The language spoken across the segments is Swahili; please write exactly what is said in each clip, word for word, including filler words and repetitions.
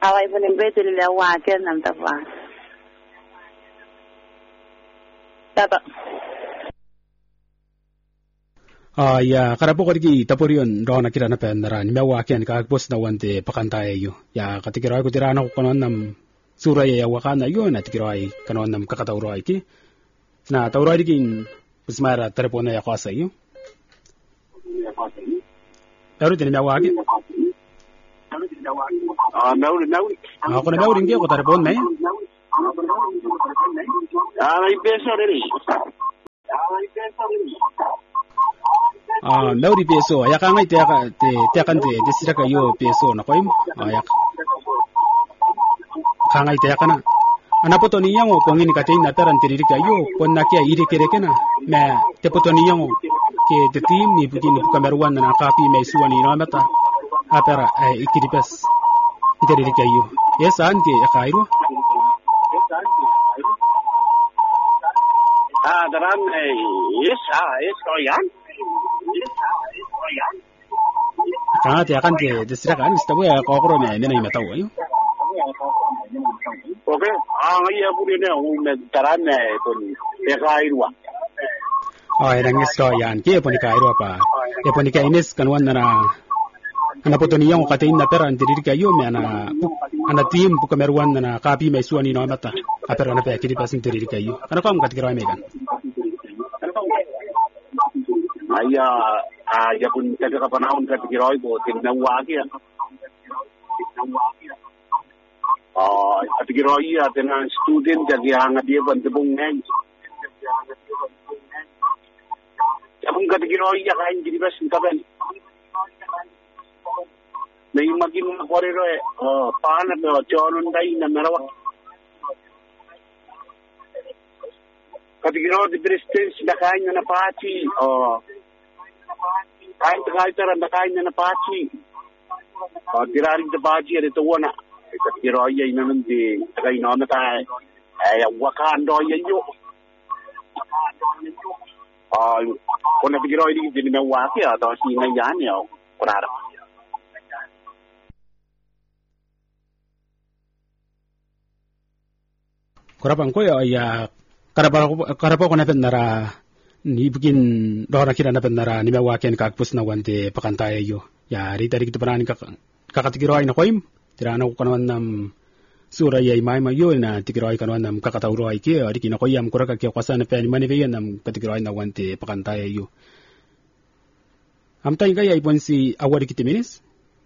awai pun imbe tu le wa ke nam ta fa tata ah ya karapo kadi taporion rona kira na penara ni mewa ken ka bos na wante pakanta yo ya katikira ko tirana ko kanon nam sura ya wakana yo na tikira ay kanon nam kakatauro ay ki na tauro ay kin bismara telepona ya kwasa yo Nauri tini mewa ake? Ah, nauri, nauri. Ah, kuna nauri ngia ko telepon na yan? Ah, may peso rin. Ah, nauri peso. Ayak ka ngay tiyak tiyakan te desira kayo peso na koy mo. Ayak. Ka ngay tiyak na. Ana poto niya mo pongini katain na taran tiriri kayo pon na kya iri kere kena. Me te poto niya mo ke te team ni begini kameruan na kapi may suwan ni namata. Apera eh ikiripes. Tiriri kayo. Yes an ke akairo. Ah, daran eh yes ah yes ko yan. Ka tiyakan te desira kan istabu ya kokoro na nena imataw ayo. Okay, ah iya puri ne u me daran ne pun e kairwa. Oh, yang isto yan ke poni kairo pa. E poni ka ines kanwan na ana poto niya ko katain na pera tiriri kayo me ana ana team bu kameruan na kapi may suwan ni namata. Apera na pa kiripes tiriri kayo. Ano kam katikira ay megan? Aya ah ya pun taga ka panahon ka tigiroy ko tinawag ya. Ah tigiroy ya tenan student jadi hanga dia bantubong ngay. Kapung ka tigiroy ya kain jadi bas kaben. May maging makorero eh oh paano no chonon dai na merawak. Katigiroy di presence na kain na napati oh kain kain tara na kain na napati. Oh tiraring sa baji at ito wana. Katigiroy ay naman di kain na na tayo. Ay wakando yan yo. Ah kung natigiroy di din na waki ah tapos yung yan yo. Kurara. Kurapang ko ya karapa karapa ko na penara ni bikin dora kira na penara ni mewa ken kakpus na wante pakantaya yo ya rita rik tupanan ka kakatigiroy na koim tirana ko kanon nam sura yai mai mai yo na tigiroy kanon nam kakatauro ay ke ari kina koyam kuraka ke kwasa na pen mani veyan nam katigiroy na wante pakantaya yo amtay gay ay ponsi awari kitiminis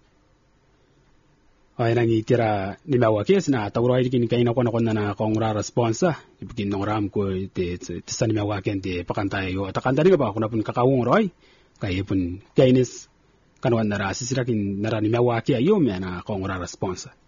ay nangi tira ni mewa kes na tauro ay kin kaina ko na ko na kongra responsa ipikin ng ram ko te sa ni mewa ken te pakantaya yo atakanda ri ba ko na pun kakawong roy kay pun kainis kanwan na ra sisirakin na ra ni mewa ke ayo me na kongra responsa